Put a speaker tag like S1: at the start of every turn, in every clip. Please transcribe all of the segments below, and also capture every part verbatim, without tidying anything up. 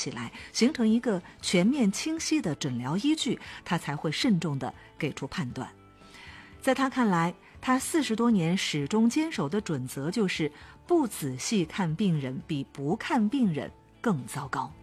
S1: 起来，形成一个全面清晰的诊疗依据，他才会慎重地给出判断。在他看来，他四十多年始终坚守的准则就是不仔细看病人比不看病人更糟糕。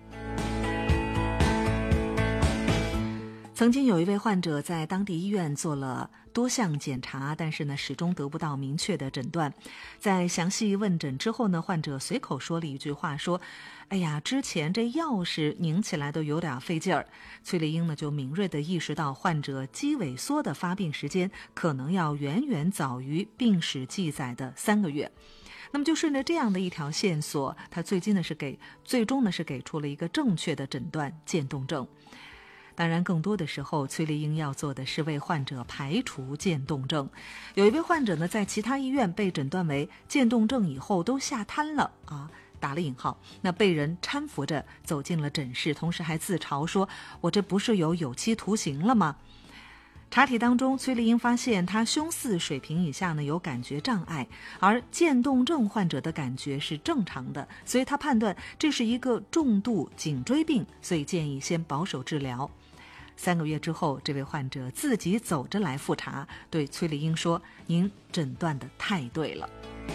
S1: 曾经有一位患者在当地医院做了多项检查，但是呢始终得不到明确的诊断。在详细问诊之后呢，患者随口说了一句话，说哎呀，之前这钥匙拧起来都有点费劲儿。崔丽英呢就敏锐地意识到患者肌萎缩的发病时间可能要远远早于病史记载的三个月。那么就顺着这样的一条线索，他最近呢是给最终呢是给出了一个正确的诊断，渐冻症。当然更多的时候，崔丽英要做的是为患者排除渐冻症。有一位患者呢在其他医院被诊断为渐冻症以后都吓瘫了啊，打了引号，那被人搀扶着走进了诊室，同时还自嘲说，我这不是有有期徒刑了吗？查体当中，崔丽英发现他胸四水平以下呢有感觉障碍，而渐冻症患者的感觉是正常的，所以他判断这是一个重度颈椎病，所以建议先保守治疗。三个月之后，这位患者自己走着来复查，对崔丽英说，您诊断的太对了。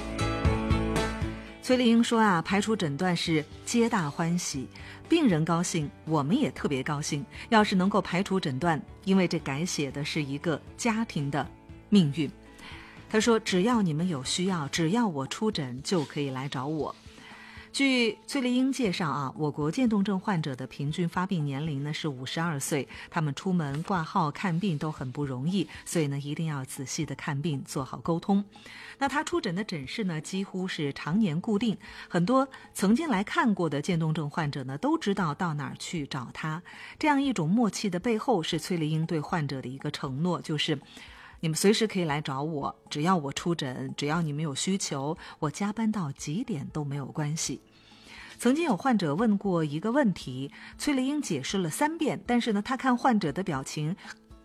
S1: 崔丽英说啊，排除诊断是皆大欢喜，病人高兴，我们也特别高兴。要是能够排除诊断，因为这改写的是一个家庭的命运。他说，只要你们有需要，只要我出诊，就可以来找我。据崔丽英介绍啊，我国渐冻症患者的平均发病年龄呢是五十二岁，他们出门挂号看病都很不容易，所以呢一定要仔细的看病，做好沟通。那他出诊的诊室呢几乎是常年固定，很多曾经来看过的渐冻症患者呢都知道到哪儿去找他。这样一种默契的背后，是崔丽英对患者的一个承诺，就是你们随时可以来找我，只要我出诊，只要你们有需求，我加班到几点都没有关系。曾经有患者问过一个问题，崔丽英解释了三遍，但是呢，他看患者的表情，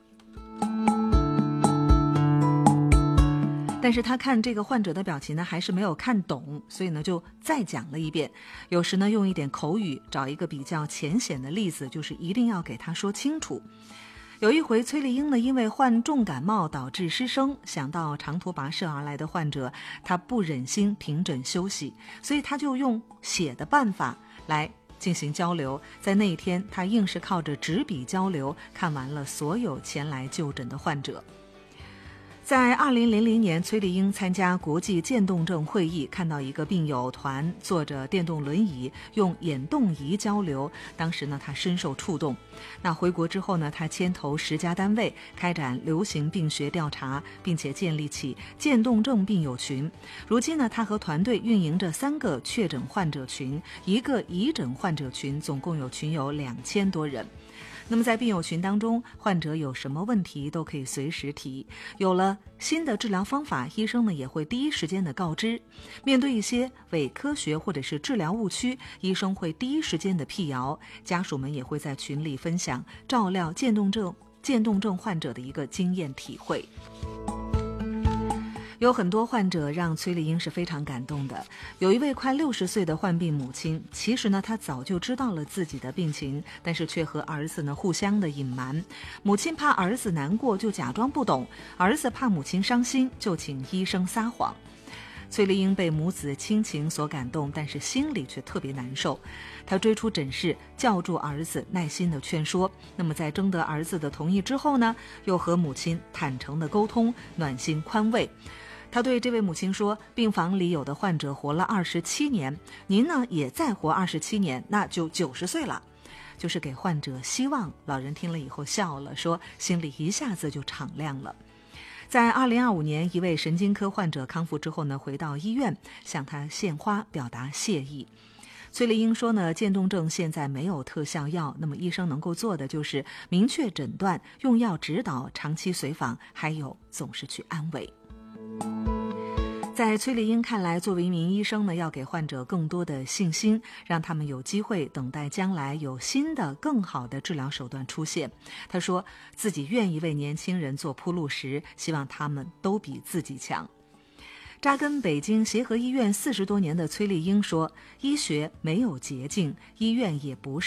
S1: 但是他看这个患者的表情呢，还是没有看懂，所以呢，就再讲了一遍。有时呢，用一点口语，找一个比较浅显的例子，就是一定要给他说清楚。有一回，崔丽英呢因为患重感冒导致失声，想到长途跋涉而来的患者，她不忍心停诊休息，所以她就用写的办法来进行交流。在那一天，她硬是靠着纸笔交流，看完了所有前来就诊的患者。在二零零零年，崔丽英参加国际渐冻症会议，看到一个病友团坐着电动轮椅，用眼动仪交流。当时呢，她深受触动。那回国之后呢，她牵头十家单位开展流行病学调查，并且建立起渐冻症病友群。如今呢，她和团队运营着三个确诊患者群，一个已诊患者群，总共有群友两千多人。那么在病友群当中，患者有什么问题都可以随时提，有了新的治疗方法，医生呢也会第一时间的告知。面对一些伪科学或者是治疗误区，医生会第一时间的辟谣，家属们也会在群里分享照料渐冻症渐冻症患者的一个经验体会。有很多患者让崔丽英是非常感动的。有一位快六十岁的患病母亲，其实呢，她早就知道了自己的病情，但是却和儿子呢互相的隐瞒。母亲怕儿子难过，就假装不懂；儿子怕母亲伤心，就请医生撒谎。崔丽英被母子亲情所感动，但是心里却特别难受。她追出诊室，叫住儿子，耐心的劝说。那么在征得儿子的同意之后呢，又和母亲坦诚的沟通，暖心宽慰。他对这位母亲说，病房里有的患者活了二十七年，您呢也再活二十七年，那就九十岁了，就是给患者希望。老人听了以后笑了，说心里一下子就敞亮了。在二零二五年，一位神经科患者康复之后呢，回到医院向他献花表达谢意。崔丽英说呢，渐冻症现在没有特效药，那么医生能够做的就是明确诊断、用药指导、长期随访，还有总是去安慰。在崔丽英看来，作为一名医生呢，要给患者更多的信心，让他们有机会等待将来有新的更好的治疗手段出现。他说自己愿意为年轻人做铺路石，希望他们都比自己强。扎根北京协和医院四十多年的崔丽英说，医学没有捷径，医院也不是